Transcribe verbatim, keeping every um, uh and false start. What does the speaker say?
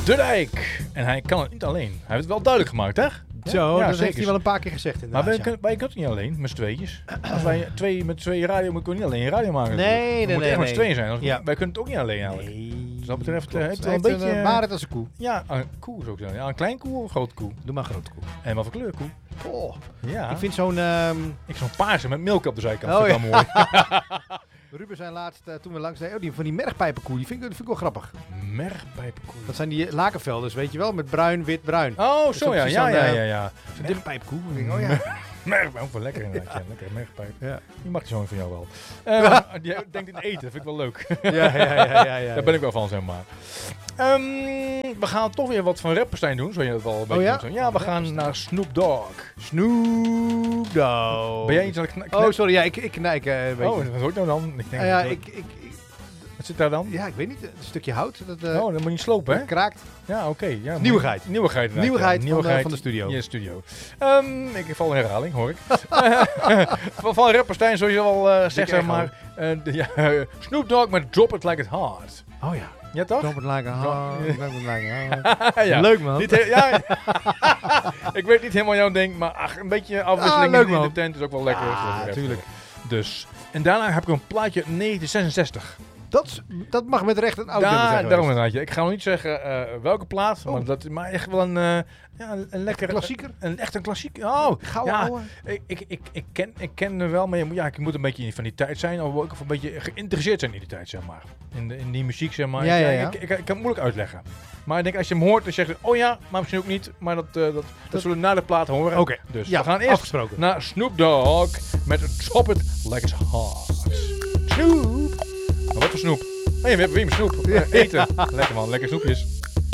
De Dijk. En hij kan het niet alleen. Hij heeft het wel duidelijk gemaakt, hè? Ja? Zo, ja, dat zeker. heeft hij wel een paar keer gezegd inderdaad. Maar wij, ja. kun, wij kunnen het niet alleen, met z'n tweetjes. Als wij twee, met twee radio moeten we niet alleen radio maken. Nee, natuurlijk. nee, We moeten nee, echt met nee. z'n tweeën zijn. Ja. Wij kunnen het ook niet alleen eigenlijk. Nee. Dus dat betreft Klopt. uh, heeft Hij het wel heeft een beetje... een waarheid als een koe. Ja, een koe zou ik zeggen. Ja, een klein koe of een grote koe? Doe maar een grote koe. En wat voor kleur koe? Oh. Ja. Ik vind zo'n... Um... Ik zo'n paarse met melk op de zijkant. Oh, vind ik wel mooi. Ruben zijn laatst, uh, toen we langs deden, oh, die van die mergpijpenkoe, die vind ik, die vind ik wel grappig. Mergpijpenkoe. Dat zijn die lakenvelders, weet je wel, met bruin, wit, bruin. Oh, Dus zo dat ja. is Ja, zo'n, ja, uh, ja, ja. Mergpijpenkoe. Oh ja. Mergpijp, ook wel lekker inderdaad. Ja. Lekker mergpijp. Ja. Die mag die zoon van jou wel. Uh, die denkt in eten, vind ik wel leuk. Ja, ja, ja, ja, ja, ja. Daar ben ik wel van, zeg maar. Um, we gaan toch weer wat van Rapperstein doen, zo je het wel een beetje ja? doet. Ja, we gaan naar Snoop Dogg. Snoop Dogg. Ben jij iets aan het kn- Oh, sorry, ja, ik, ik kijk uh, een beetje. Oh, wat hoort nou dan? Ik denk Uh, ja, dat- ik, ik, ik, wat zit daar dan? ja, ik weet niet, een stukje hout. Dat, uh, Oh, dat moet je niet slopen, hè? dat kraakt. Ja, oké. Ja, moet- Nieuwigheid. Nieuwigheid. inderdaad, Nieuwigheid ja. van de- van de studio. Ja, studio. Um, ik val in herhaling, hoor ik. van, van Rapperstein, zoals je al uh, zegt, zeg echo. maar. Uh, de, ja, Snoop Dogg met Drop It Like It's Hard. Oh ja. Ja, toch? Drop it like a heart, drop it like a heart. ja. Leuk, man. Niet he- ja, ik weet niet helemaal jouw ding, maar ach, een beetje afwisseling Ah, leuk, in de man. tent is ook wel lekker. Ja, Zo, tuurlijk. Dus. En daarna heb ik een plaatje uit negentien zesenzestig. Dat, is- dat mag met recht een oud Daar, nummer zijn daarom geweest. inderdaad. Ik ga nog niet zeggen uh, welke plaat, Oh. maar dat is maar echt wel een, uh, ja, een, een lekkere... Klassieker? Een, echt een klassiek. Oh, Gouden ja. ouwe. Ik, ik, ik, ik, ken, ik ken er wel, maar je moet, ja, je moet een beetje van die tijd zijn, of ook een beetje geïnteresseerd zijn in die tijd, zeg maar. In, de, in die muziek, zeg maar. Ja, ja, Ik, ja. ik, ik, ik kan het moeilijk uitleggen. Maar ik denk, als je hem hoort, dan zeg je, oh ja, maar misschien ook niet. Maar dat, uh, dat, dat, dat zullen we na de plaat horen. Oké. Dus Ja, we gaan eerst afgesproken. naar Snoop Dogg met Drop It Like It's Hard. Snoop. Maar wat voor snoep? Hé, hey, we hebben weer een snoep. Uh, eten. Lekker man, lekker snoepjes.